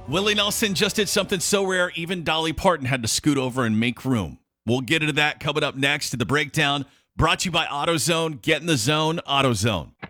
Willie Nelson just did something so rare, even Dolly Parton had to scoot over and make room. We'll get into that coming up next to the breakdown. Brought to you by AutoZone. Get in the zone, AutoZone.